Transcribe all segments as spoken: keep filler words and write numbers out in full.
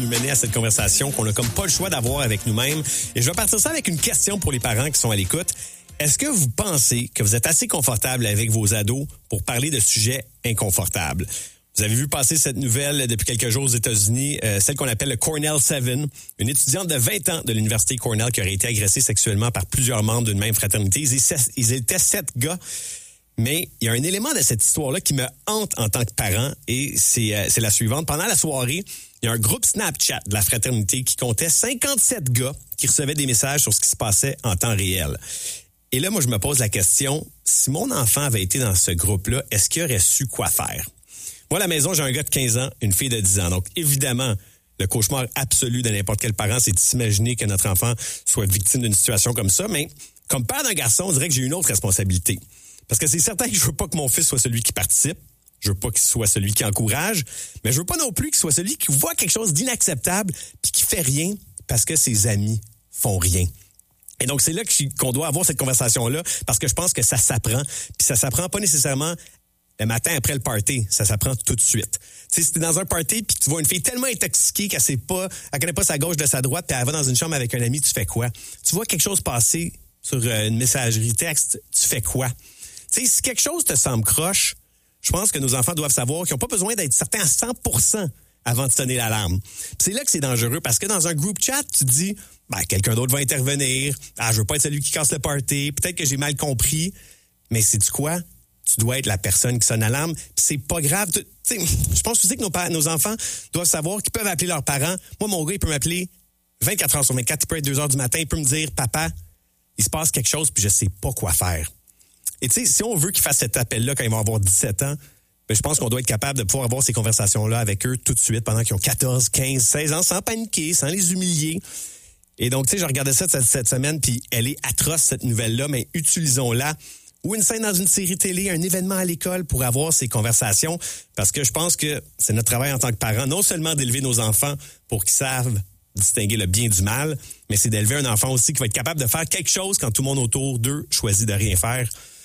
nous mener à cette conversation qu'on n'a comme pas le choix d'avoir avec nous-mêmes. Et je vais partir ça avec une question pour les parents qui sont à l'écoute. Est-ce que vous pensez que vous êtes assez confortable avec vos ados pour parler de sujets inconfortables? Vous avez vu passer cette nouvelle depuis quelques jours aux États-Unis, euh, celle qu'on appelle le Cornell sept, une étudiante de vingt ans de l'université Cornell qui aurait été agressée sexuellement par plusieurs membres d'une même fraternité. Ils, ils étaient sept gars. Mais il y a un élément de cette histoire-là qui me hante en tant que parent et c'est, euh, c'est la suivante. Pendant la soirée, il y a un groupe Snapchat de la fraternité qui comptait cinquante-sept gars qui recevaient des messages sur ce qui se passait en temps réel. Et là, moi, je me pose la question, si mon enfant avait été dans ce groupe-là, est-ce qu'il aurait su quoi faire? Moi, à la maison, j'ai un gars de quinze ans, une fille de dix ans. Donc, évidemment, le cauchemar absolu de n'importe quel parent, c'est de s'imaginer que notre enfant soit victime d'une situation comme ça. Mais comme père d'un garçon, on dirait que j'ai une autre responsabilité. Parce que c'est certain que je veux pas que mon fils soit celui qui participe. Je veux pas qu'il soit celui qui encourage. Mais je veux pas non plus qu'il soit celui qui voit quelque chose d'inacceptable puis qui fait rien parce que ses amis font rien. Et donc, c'est là qu'on doit avoir cette conversation-là parce que je pense que ça s'apprend. Puis ça s'apprend pas nécessairement le matin après le party. Ça s'apprend tout de suite. Tu sais, si t'es dans un party puis tu vois une fille tellement intoxiquée qu'elle sait pas, elle connaît pas sa gauche de sa droite puis elle va dans une chambre avec un ami, tu fais quoi? Tu vois quelque chose passer sur une messagerie texte, tu fais quoi? Tu sais, si quelque chose te semble croche, je pense que nos enfants doivent savoir qu'ils n'ont pas besoin d'être certains à cent pour cent avant de sonner l'alarme. Puis c'est là que c'est dangereux parce que dans un group chat, tu te dis, ben, quelqu'un d'autre va intervenir. Ah, je veux pas être celui qui casse le party. Peut-être que j'ai mal compris. Mais sais-tu quoi? Tu dois être la personne qui sonne l'alarme. Puis c'est pas grave. Tu sais, je pense aussi que nos, nos enfants doivent savoir qu'ils peuvent appeler leurs parents. Moi, mon gars, il peut m'appeler vingt-quatre heures sur vingt-quatre. Il peut être deux heures du matin. Il peut me dire, papa, il se passe quelque chose puis je sais pas quoi faire. Et tu sais, si on veut qu'ils fassent cet appel-là quand ils vont avoir dix-sept ans, ben, je pense qu'on doit être capable de pouvoir avoir ces conversations-là avec eux tout de suite pendant qu'ils ont quatorze, quinze, seize ans, sans paniquer, sans les humilier. Et donc, tu sais, je regardais ça cette, cette semaine, puis elle est atroce, cette nouvelle-là, mais utilisons-la. Ou une scène dans une série télé, un événement à l'école pour avoir ces conversations, parce que je pense que c'est notre travail en tant que parents, non seulement d'élever nos enfants pour qu'ils savent distinguer le bien du mal, mais c'est d'élever un enfant aussi qui va être capable de faire quelque chose quand tout le monde autour d'eux choisit de rien faire.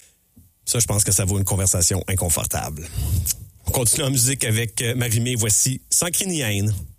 Ça, je pense que ça vaut une conversation inconfortable. On continue en musique avec Marie-Mé. Voici Sans cri ni haine.